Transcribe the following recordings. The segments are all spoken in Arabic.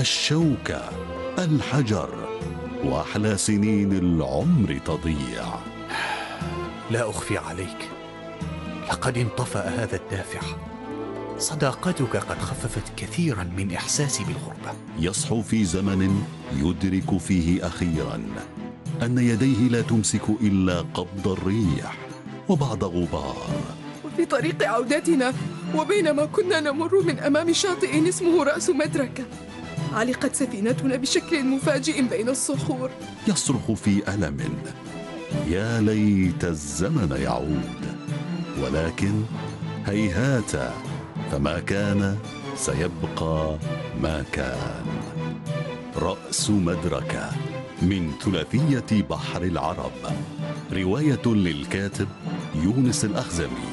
الشوكة، الحجر، وأحلى سنين العمر تضيع. لا أخفي عليك، لقد انطفأ هذا الدافع. صداقتك قد خففت كثيرا من إحساسي بالغربة. يصحو في زمن يدرك فيه أخيرا أن يديه لا تمسك إلا قبض الريح وبعض غبار. وفي طريق عودتنا وبينما كنا نمر من أمام شاطئ اسمه رأس مدركة، علقت سفينتنا بشكل مفاجئ بين الصخور. يصرخ في ألم: يا ليت الزمن يعود. ولكن هيهات، فما كان سيبقى ما كان. رأس مدركة من ثلاثية بحر العرب، رواية للكاتب يونس الأخزمي.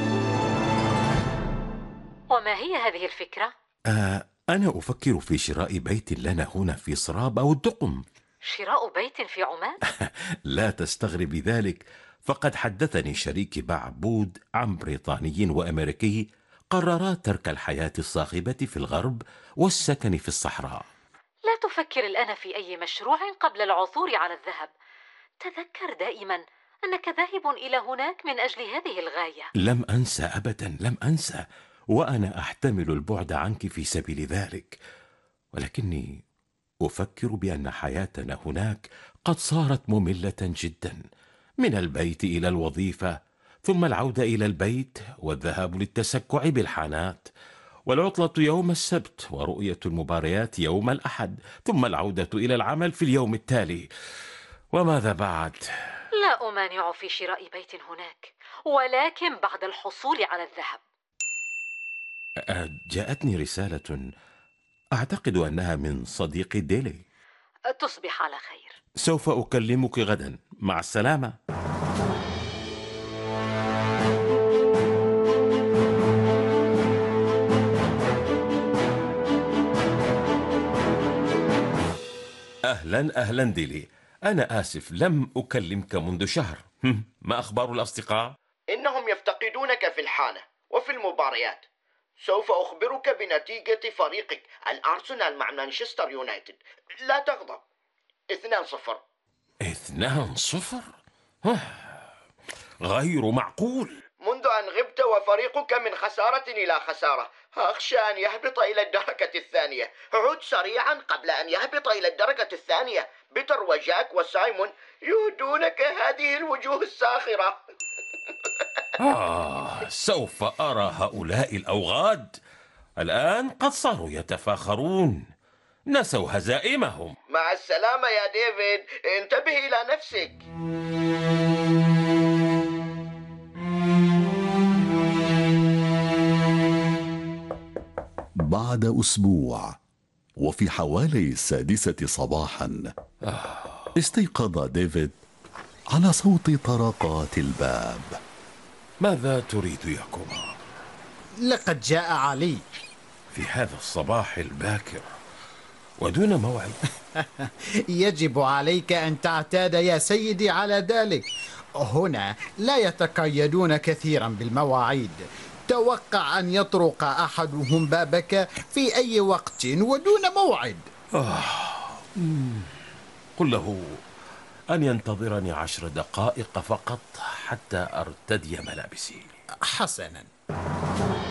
وما هي هذه الفكرة؟ أنا أفكر في شراء بيت لنا هنا في صراب أو الدقم. شراء بيت في عمان؟ لا تستغربي ذلك، فقد حدثني شريكي بعبود عن بريطاني وأمريكي قررا ترك الحياة الصاخبة في الغرب والسكن في الصحراء. لا تفكر الآن في أي مشروع قبل العثور على الذهب. تذكر دائما أنك ذاهب إلى هناك من أجل هذه الغاية. لم أنسى أبدا، لم أنسى، وأنا أحتمل البعد عنك في سبيل ذلك، ولكني أفكر بأن حياتنا هناك قد صارت مملة جدا، من البيت إلى الوظيفة، ثم العودة إلى البيت والذهاب للتسكع بالحانات، والعطلة يوم السبت، ورؤية المباريات يوم الأحد، ثم العودة إلى العمل في اليوم التالي. وماذا بعد؟ لا أمانع في شراء بيت هناك، ولكن بعد الحصول على الذهب. جاءتني رسالة أعتقد أنها من صديقي ديلي. تصبح على خير. سوف أكلمك غدا. مع السلامة. أهلا ديلي، أنا آسف لم أكلمك منذ شهر. ما أخبار الأصدقاء؟ إنهم يفتقدونك في الحانة وفي المباريات. سوف أخبرك بنتيجة فريقك الأرسنال مع مانشستر يونايتد. لا تغضب. 2-0. 2-0؟ غير معقول. منذ أن غبت وفريقك من خسارة إلى خسارة. أخشى أن يهبط إلى الدرجة الثانية. عد سريعا قبل أن يهبط إلى الدرجة الثانية. بيتر وجاك وسايمون يهدونك هذه الوجوه الساخرة. سوف أرى هؤلاء الأوغاد. الآن قد صاروا يتفاخرون، نسوا هزائمهم. مع السلامة يا ديفيد، انتبه إلى نفسك. بعد أسبوع وفي حوالي 6 صباحا استيقظ ديفيد على صوت طرقات الباب. ماذا تريد يا كوما؟ لقد جاء علي في هذا الصباح الباكر ودون موعد. يجب عليك أن تعتاد يا سيدي على ذلك. هنا لا يتقيدون كثيرا بالمواعيد. توقع أن يطرق أحدهم بابك في أي وقت ودون موعد. قل له أن ينتظرني 10 دقائق فقط حتى أرتدي ملابسي. حسنا.